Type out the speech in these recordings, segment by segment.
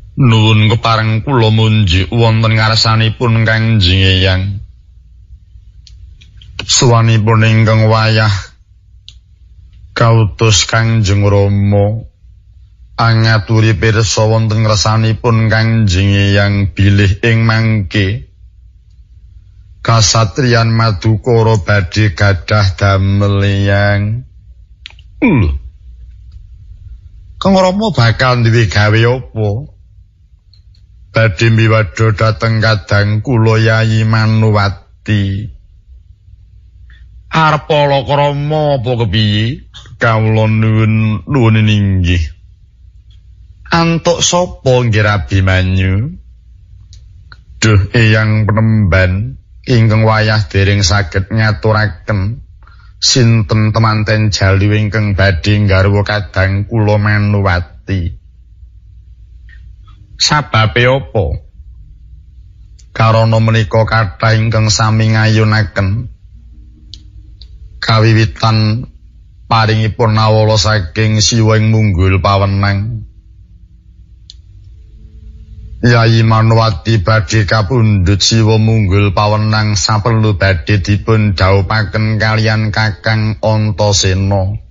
Nuwun kepareng kula munjuk wonten ngarsanipun Kangjeng Eyang. Suwanipun ingkang wayah kautus Kangjeng Rama angaturi pirsa wonten ngarsanipun Kangjeng Eyang bilih ing mangke kasatriyan Madukara badhe gadah damel Eyang. Kang Rama bakal duwe gawe apa? Badhe miwadha dhateng kadang kula Yayi Manuwati. Arep Palakrama apa kepiye? Kawula nuwun inggih. Antuk sapa nggih Abimanyu? Duh Eyang Penemban ingkang wayah dereng saged ngaturaken sinten temanten jalu ingkang badhe garwa kadang kula Manuwati. Sababe apa? Karana menika kathah ingkang sami ngayunaken kawiwitan paringipun nawala saking Siwing Munggul Pawenang. Yayi Manuwati badhe kapundhut Siwa Munggul Pawenang saperlu badhe dipun dhaupaken kaliyan Kakang Antasena.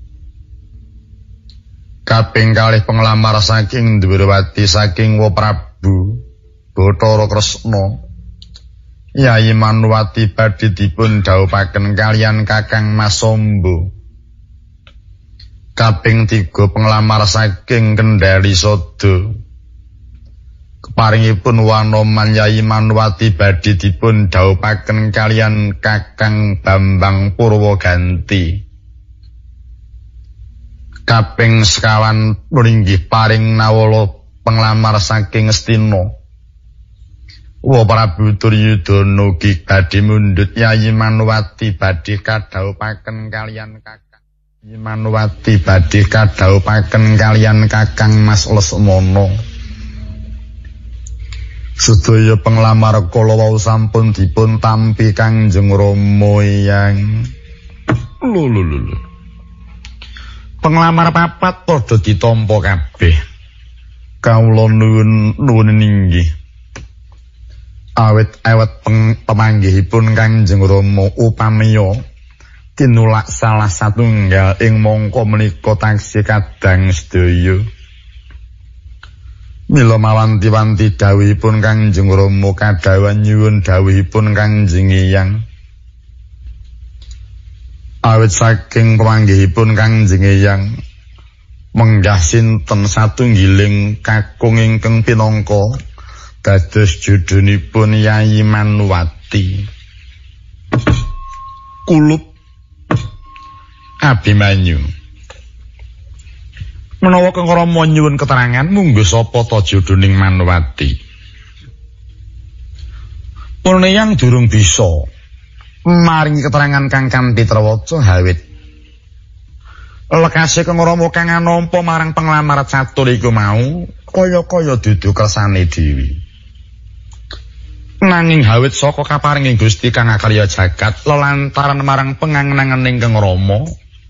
Kaping kalih penglamar saking Ndhuwurwati saking Wa Prabu Bathara Kresna. Yayi Manuwati badhe dipun dhaupaken kaliyan Kakang Masamba. Kaping 3 penglamar saking Kendhali Sada. Keparingipun wanoman Yayi Manuwati badhe dipun dhaupaken kaliyan Kakang Bambang Purwaganti. Kaping 50 inggih paring nawala penglamar saking Astina. Wa Prabu Duryudana ugi badhe mundhut Yayi Manuwati badhe kadhaupaken kaliyan Kakang Yayi Manuwati badhe kadhaupaken kaliyan Kakang Mas Lesmana. Sedaya penglamar kala wau sampun dipun tampi Kangjeng Rama Eyang. Lho. Penglamar papat padha ditampa kabeh. Kawula nuwun inggih. Awit pemanggihipun Kangjeng Rama upamiya tinulak salah satunggal ing mangka menika taksih kadang sedaya. Mila mawanti-wanti dawuhipun Kangjeng Rama kadhawan nyuwun dawuhipun Kangjeng Eyang. Awit saking pamanggihipun Kangjeng Eyang menggah sinten satunggiling kakung ingkang pinangka dados judhunipun Yayi Manuwati. Kulup Abimanyu. Menawa Kang Rama nyuwun keterangan munggo sapa ta judhuning Manuwati? Pun Eyang durung bisa maringi keterangan kang kanthi trewaca hawit lekase Kang Rama kang nampa marang penglamar catur iku mau kaya-kaya dudu kersane dhewe. Nanging hawit saka kaparinging Gusti Kang Akarya Jagat lelantaran marang pengangen-angening Kang Rama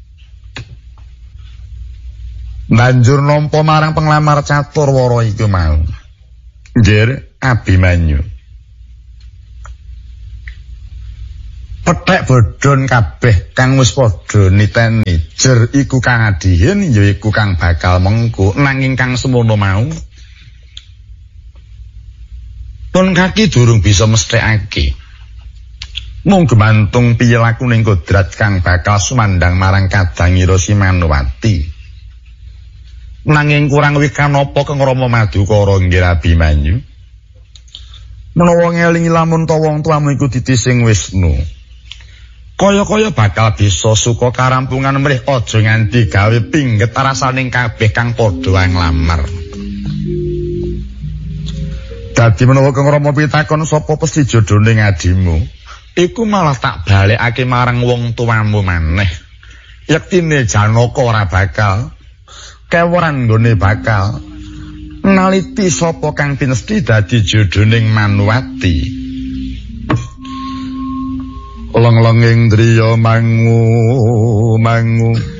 banjur nampa marang penglamar catur wara iku mau. Nggih Abimanyu. Pethek bodhon kabeh kang wis padha niteni jer iku kang adihin ya iku kang bakal mengko nanging kang semono mau pun kaki durung bisa mesthekake. Mung gumantung piye lakuning kodrat kang bakal sumandang marang kadangira si Manuwati. Nanging kurang wikan apa Kang Rama Madukara nggih Abimanyu? Menawa ngelingi lamun ta wong tuamu iku ditising Wisnu. Kaya-kaya bakal bisa suka karampungan mrih aja nganti gawe pingget rasaning kabeh kang padha nglamar. Dadi menawa Kang Rama pitakon sapa pesti jodhoning adimu, iku malah tak balekake marang wong tuamu maneh. Yektine Janaka ora bakal keworan nggone bakal naliti sapa kang pinesti dadi jodhoning Manuwati. Leng-lenging driya mangu